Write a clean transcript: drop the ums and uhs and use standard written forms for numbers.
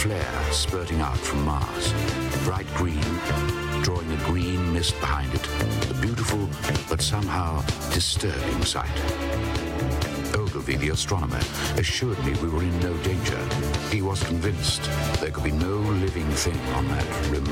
flare spurting out from Mars. Bright green, drawing a green mist behind it. A beautiful, but somehow disturbing sight. Ogilvy, the astronomer, assured me we were in no danger. He was convinced there could be no living thing on that remote